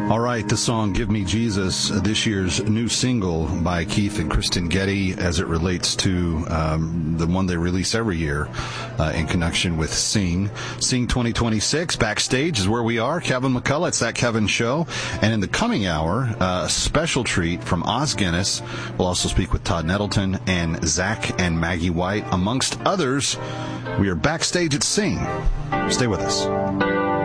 All right, the song Give Me Jesus, this year's new single by Keith and Kristen Getty as it relates to the one they release every year in connection with Sing. Sing 2026, backstage is where we are. Kevin McCullough, it's That Kevin Show. And in the coming hour, a special treat from Os Guinness. We'll also speak with Todd Nettleton and Zach and Maggie White, amongst others. We are backstage at Sing. Stay with us.